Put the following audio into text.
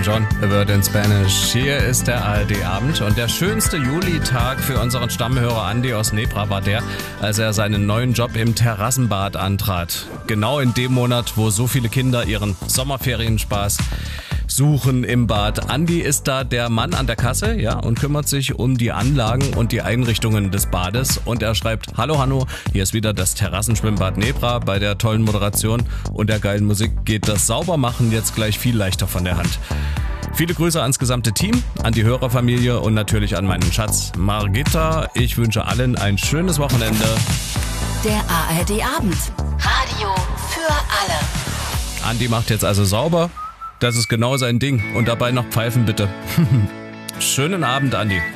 John, A Word in Spanish. Hier ist der ARD-Abend und der schönste Julitag für unseren Stammhörer Andi aus Nebra war der, als er seinen neuen Job im Terrassenbad antrat. Genau in dem Monat, wo so viele Kinder ihren Sommerferienspaß suchen im Bad. Andi ist da der Mann an der Kasse, ja, und kümmert sich um die Anlagen und die Einrichtungen des Bades. Und er schreibt: Hallo Hanno, hier ist wieder das Terrassenschwimmbad Nebra. Bei der tollen Moderation und der geilen Musik geht das Saubermachen jetzt gleich viel leichter von der Hand. Viele Grüße ans gesamte Team, an die Hörerfamilie und natürlich an meinen Schatz Margita. Ich wünsche allen ein schönes Wochenende. Der ARD-Abend. Radio für alle. Andi macht jetzt also sauber. Das ist genau sein Ding. Und dabei noch pfeifen, bitte. Schönen Abend, Andi.